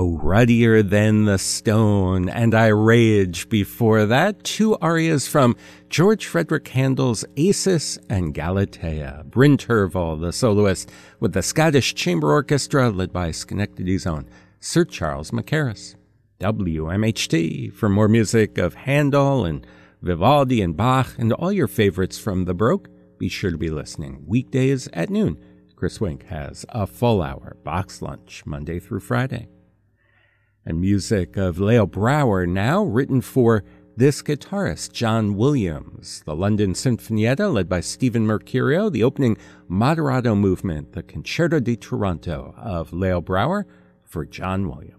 Oh, Ruddier Than the Stone, and I Rage. Before that, two arias from George Frederick Handel's Acis and Galatea. Bryn Terval, the soloist, with the Scottish Chamber Orchestra led by Schenectady's own Sir Charles Mackerras. WMHT for more music of Handel and Vivaldi and Bach and all your favorites from the Baroque. Be sure to be listening weekdays at noon. Chris Wink has a full hour box lunch Monday through Friday. And music of Leo Brouwer now, written for this guitarist, John Williams. The London Sinfonietta, led by Stephen Mercurio. The opening Moderato movement, the Concerto di Toronto of Leo Brouwer for John Williams.